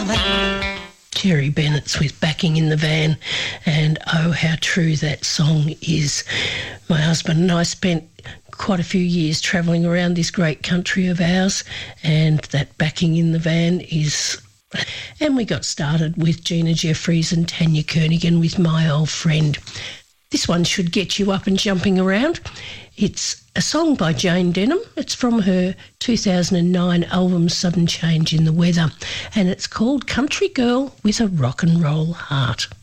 Jerry Bennett's with Backing in the Van, and oh, how true that song is. My husband and I spent quite a few years travelling around this great country of ours, and that Backing in the Van is... And we got started with Gina Jeffries and Tanya Kernigan with My Old Friend. This one should get you up and jumping around. It's a song by Jane Denham. It's from her 2009 album Sudden Change in the Weather, and it's called Country Girl with a Rock and Roll Heart.